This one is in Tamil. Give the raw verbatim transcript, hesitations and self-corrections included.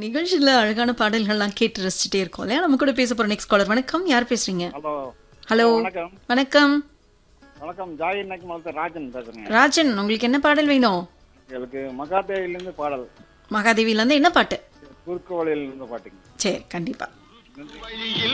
நிகழ்ச்சியில் அழகான பாடல்கள்லாம் கேட்டு ரசிச்சுட்டே இருக்கோம் இல்லையா? நம்ம கூட பேச போற நெக்ஸ்ட் காலர். வணக்கம், யார் பேசுறீங்க? ஹலோ ஹலோ, வணக்கம். வணக்கம். வணக்கம் ஜாய் இன்னைக்கு முதல்ல ராஜன் பேசுறேங்க. ராஜன், உங்களுக்கு என்ன பாடல் வேணும்? எனக்கு மகாதேவிலிருந்து பாடல், மகாதேவில இருந்து என்ன பாட்டு? குறுக்கு வழியிலிருந்து பாட்டுங்க. சரி, கண்டிப்பா.